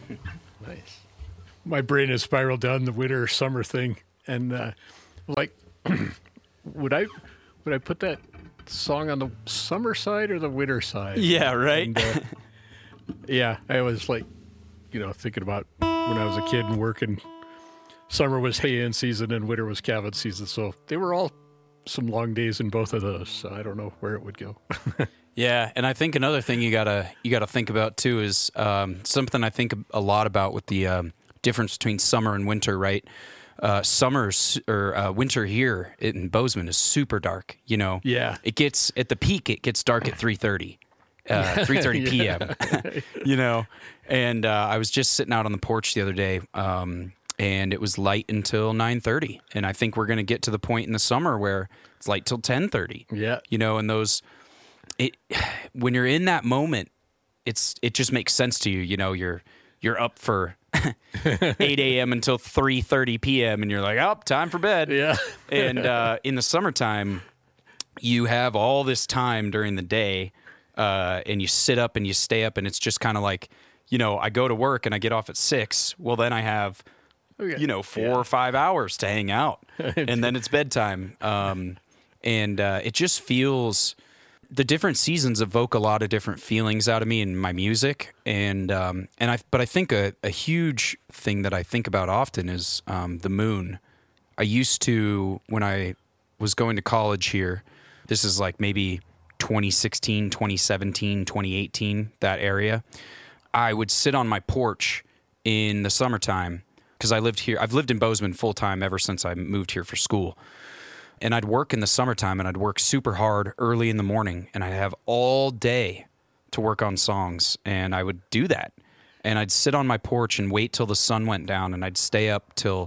Nice. My brain has spiraled down the winter summer thing, and like, would I put that song on the summer side or the winter side? Yeah, right. And, yeah, I was like, thinking about when I was a kid and working. Summer was hay-in season and winter was calving season, so they were all some long days in both of those. So I don't know where it would go. Yeah, and I think another thing you gotta think about too is something I think a lot about with the difference between summer and winter. Right, winter here in Bozeman is super dark. Yeah, it gets at the peak. It gets dark at 3:30. 3:30 p.m. And I was just sitting out on the porch the other day, and it was light until 9:30. And I think we're going to get to the point in the summer where it's light till 10:30. Yeah, and when you're in that moment, it just makes sense to you. You're up for 8 a.m. until 3:30 p.m. and you're like, oh, time for bed. Yeah, and in the summertime, you have all this time during the day. And you sit up and you stay up, and it's just kind of like, I go to work and I get off at 6. Well, then I have, 4 or 5 hours to hang out, and then it's bedtime. And it just feels, the different seasons evoke a lot of different feelings out of me in my music. But I think a huge thing that I think about often is the moon. I used to, when I was going to college here, this is like maybe 2016, 2017, 2018, that area, I would sit on my porch in the summertime because I lived here. I've lived in Bozeman full time ever since I moved here for school. And I'd work in the summertime, and I'd work super hard early in the morning, and I'd have all day to work on songs, and I would do that. And I'd sit on my porch and wait till the sun went down, and I'd stay up till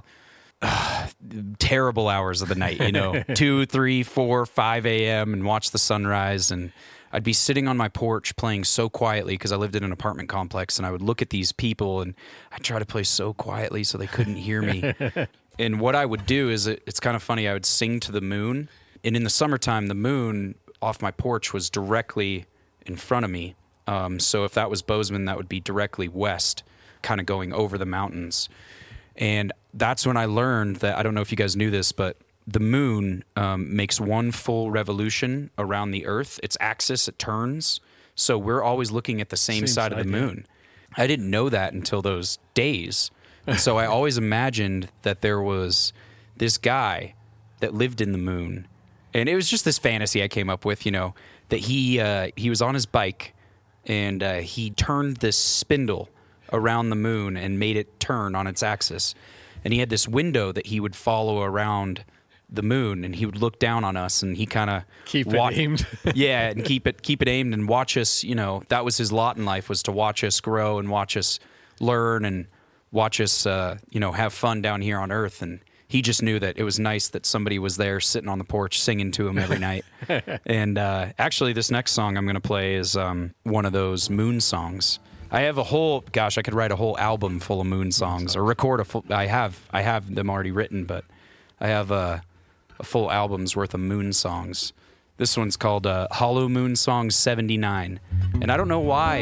terrible hours of the night, 2, 3, 4, 5 a.m. and watch the sunrise. And I'd be sitting on my porch playing so quietly because I lived in an apartment complex, and I would look at these people and I'd try to play so quietly so they couldn't hear me. And what I would do is, it's kind of funny, I would sing to the moon. And in the summertime, the moon off my porch was directly in front of me. So if that was Bozeman, that would be directly west, kind of going over the mountains. And that's when I learned that, I don't know if you guys knew this, but the moon makes one full revolution around the Earth. Its axis, it turns. So we're always looking at the same side of the moon. Yeah. I didn't know that until those days. And so I always imagined that there was this guy that lived in the moon. And it was just this fantasy I came up with, that he was on his bike, and he turned this spindle around the moon and made it turn on its axis. And he had this window that he would follow around the moon, and he would look down on us, and he kind of keep it aimed. Yeah, and keep it aimed and watch us. That was his lot in life, was to watch us grow and watch us learn and watch us, have fun down here on Earth. And he just knew that it was nice that somebody was there sitting on the porch singing to him every night. And actually, this next song I'm going to play is one of those moon songs. I have I could write a whole album full of moon songs, or record I have them already written, but I have a full album's worth of moon songs. This one's called Hollow Moon Song 79. And I don't know why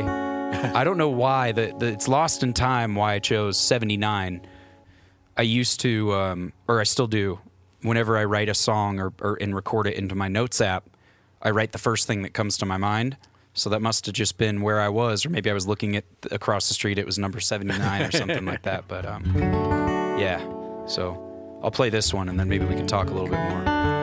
that it's lost in time why I chose 79. I used to, or I still do, whenever I write a song or and record it into my notes app, I write the first thing that comes to my mind. So that must have just been where I was, or maybe I was looking at across the street. It was number 79 or something like that. But yeah, so I'll play this one, and then maybe we can talk a little bit more.